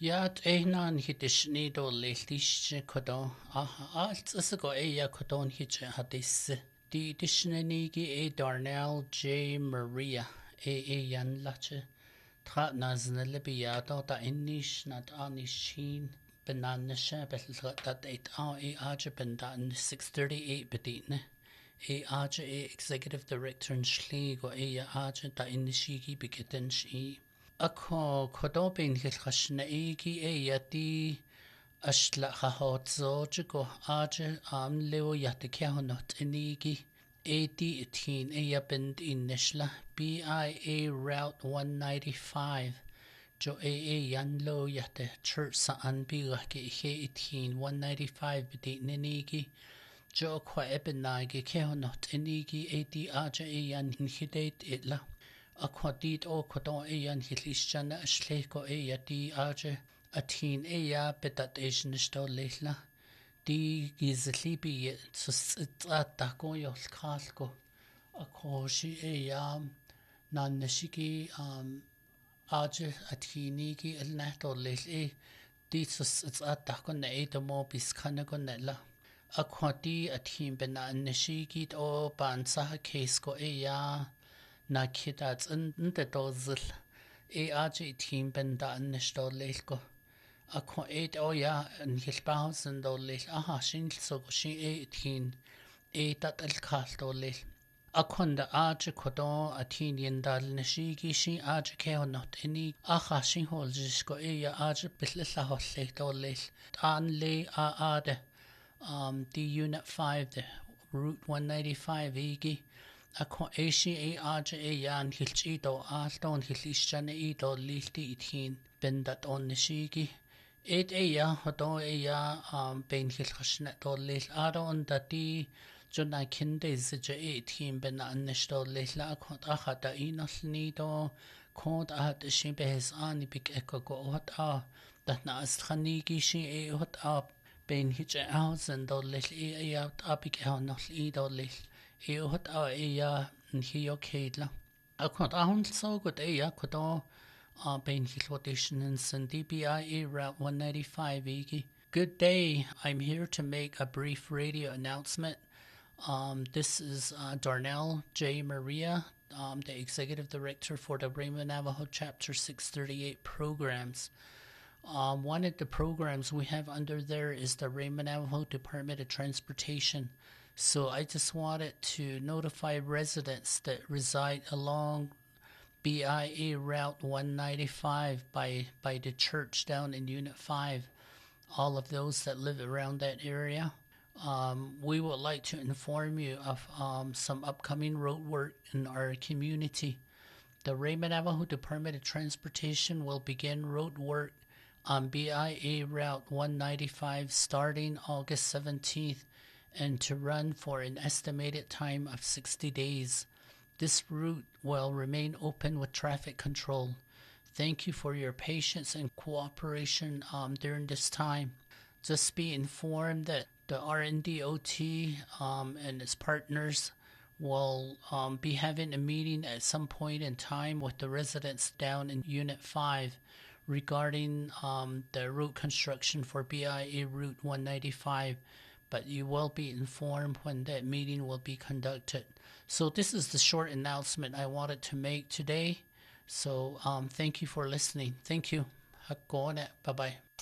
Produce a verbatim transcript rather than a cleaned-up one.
Yaat einan hitishni do leiltish kodon. Ah, alt isago eya kodon hitch hadis. Di dishnenigi e Darnell J. Maria. E e yan lache. Tra naznele biyado da inish nad anishin. Benanisha betl dat eight a e aja bendan six thirty-eight beditne. E aja e executive director in Schlieg o eya aja da inishigi begitten shi. Ako kodobin hilchashna igi e yati ashla hahot zojigo aja am leo yati kehonot inigi eighty eighteen e yabind in nishla B I A Route one ninety-five jo e e yanlo yati church sa anbiga ke e eighteen one ninety-five bidi ninigi jo kwa ebinagi kehonot inigi eighty aja e yan hidate itla Aquadid o Kodon Eyan Hilishana Ashleko Eya di Aje Atin Eya Bedat Asianisto Lehla Di Gizlibi Susatako Yol Kalko Akoshi Eya Nanashiki um Aje Atinigi El Nato Lehle Di Susatako Needamo Biskanago Nella Aquadi Atin Benan Nashigi o Bansaha Kesko Eya na kidat in the dozil e aji team benda an nistolelko a ko eight o ya an hilbaus and dolel aha shin so she eighteen e dat el kaldolel a konda aji kodo a teen yendal nishigi shi aji ke not any aha shin holjisko e ya aji bitlilla holle dolel an le a ade um the unit five the route one ninety-five igi Ako Ashi A Aja A Yan Hilchido Alton Hilishana Edo Lilti Itin Bendat on Nishigi. Eight A Ya Hodo A Ya um Ben Hilchashnet Lil Adon Dati Juna Kinde Zija eighteen Ben Anishdo Lila Kont Ahada Inos Nido Kont Ad Shibes Ani Big Echo Go Hot A that na Astranigi Shi A Hot Up Ben Hitch House and Lil E out Abig Elnol Edo Lil. E hot a eya nhio keidla. A kwant ahon so good eya kodo a bain hilwotation in San D B I A Route one ninety-five igi. Good day. I'm here to make a brief radio announcement. Um, this is uh, Darnell J. Maria, um, the executive director for the Rhema Navajo Chapter six thirty-eight programs. Um, one of the programs we have under there is the Rhema Navajo Department of Transportation. So I just wanted to notify residents that reside along B I A Route one ninety-five by, by the church down in Unit five, all of those that live around that area. Um, we would like to inform you of um, some upcoming road work in our community. The Rhema Navajo Department of Transportation will begin road work on B I A Route one ninety-five starting August seventeenth. And to run for an estimated time of sixty days. This route will remain open with traffic control. Thank you for your patience and cooperation um, during this time. Just be informed that the R N D O T um, and its partners will um, be having a meeting at some point in time with the residents down in Unit five regarding um, the route construction for B I A Route one ninety-five. But you will be informed when that meeting will be conducted. So this is the short announcement I wanted to make today. So um, thank you for listening. Thank you. Bye-bye.